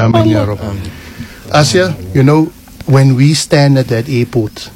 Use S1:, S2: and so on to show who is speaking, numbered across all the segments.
S1: Amen, Ya Rabb. Asya, when we stand at that airport,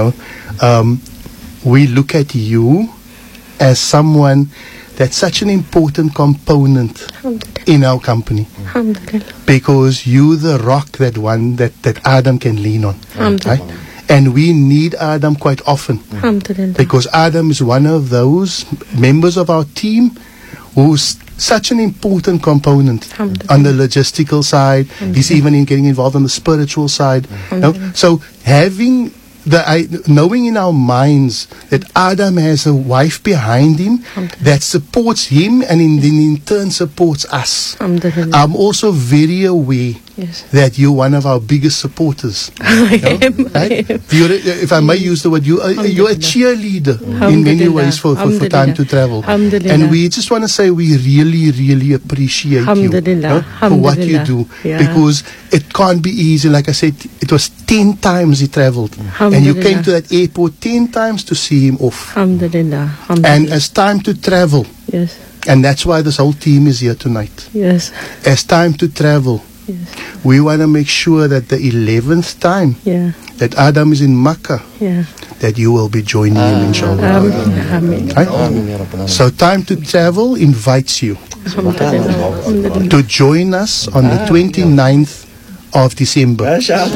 S1: we look at you as someone that's such an important component in our company. Because you the rock that Adam can lean on. Right? And we need Adam quite often. Because Adam is one of those members of our team who's such an important component on the logistical side. He's even getting involved on the spiritual side. So having knowing in our minds that Adam has a wife behind him that supports him and in turn supports us. I'm also very aware that you're one of our biggest supporters.
S2: I am.
S1: If I may use the word, you're a cheerleader in many ways for Time to Travel. And we just want to say we really, really appreciate you for what you do. Because it can't be easy. Like I said, it was 10 times he traveled. And you came to that airport 10 times to see him off.
S2: Alhamdulillah.
S1: And as Time to Travel, and that's why this whole team is here tonight. As Time to Travel, we want to make sure that the 11th time that Adam is in Makkah, that you will be joining him, inshallah. Right? So Time to Travel invites you to join us on the 29th of December.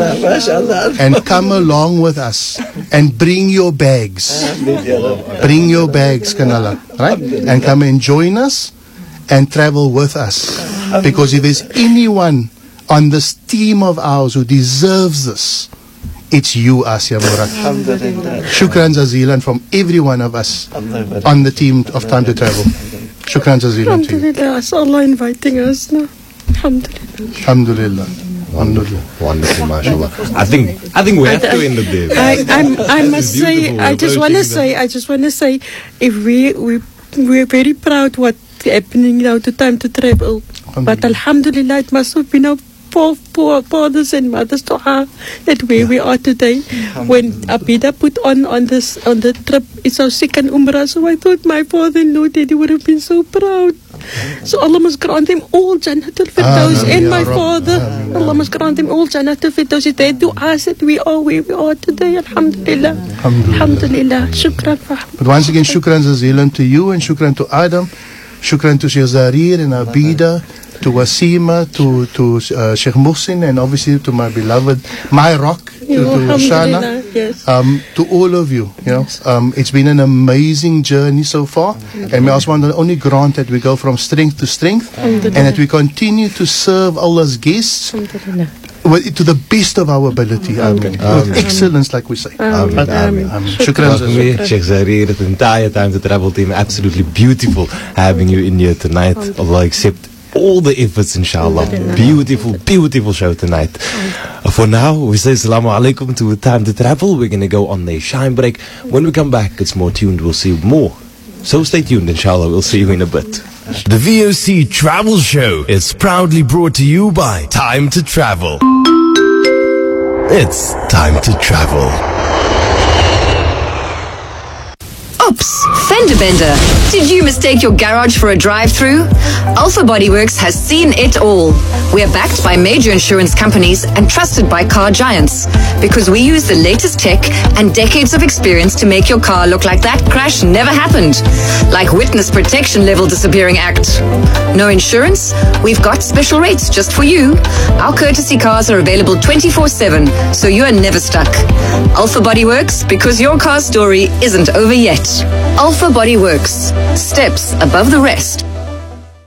S1: And come along with us and bring your bags. Bring your bags, Kanala. Right? And come and join us and travel with us. Because if there's anyone on this team of ours who deserves this, it's you, Asya Murat. Shukran Jazilan from every one of us on the team of Time to Travel. Shukran Jazilan to you.
S2: Alhamdulillah, it's Allah inviting us now.
S1: Alhamdulillah.
S3: Wonderful, mashallah. I think we have to end it there.
S2: I must say, I just want to say, if we're very proud what's happening now to Time to Travel. But Alhamdulillah, it must have been our fathers and mothers to her that where we are today. When Abida put on the trip, it's our second Umrah, so I thought my father-in-law Daddy would have been so proud. So Allah must grant him all Jannatul Firdaus, and my father, Allah must grant him all Jannatul Firdaus. They do us that we are where we are today. Alhamdulillah. Alhamdulillah. Shukran.
S1: But once again, shukran Jazilan to you, and shukran to Adam, shukran to Sheikh Zarir and Abida, to Wasima, to Sheikh Muhsin, and obviously to my beloved, my rock, to Shana, to all of you. It's been an amazing journey so far, and may Allah only grant that we go from strength to strength, and that we continue to serve Allah's guests to the best of our ability. With excellence, like we say. Shukran.
S3: Sheikh Zarir, the entire Time to Travel team, absolutely beautiful having you in here tonight. Allah accept all the efforts, inshallah. Beautiful show tonight. For now, we say assalamu alaikum to Time to Travel. We're going to go on a shine break. When we come back, it's more tuned. We'll see more. So stay tuned, inshallah. We'll see you in a bit.
S4: The VOC Travel Show is proudly brought to you by Time to Travel. It's Time to Travel.
S5: Oops, fender bender. Did you mistake your garage for a drive-through? Alpha Body Works has seen it all. We are backed by major insurance companies and trusted by car giants because we use the latest tech and decades of experience to make your car look like that crash never happened. Like Witness Protection Level Disappearing Act. No insurance? We've got special rates just for you. Our courtesy cars are available 24/7, so you are never stuck. Alpha Body Works, because your car story isn't over yet. Alpha Body Works. Steps above the rest.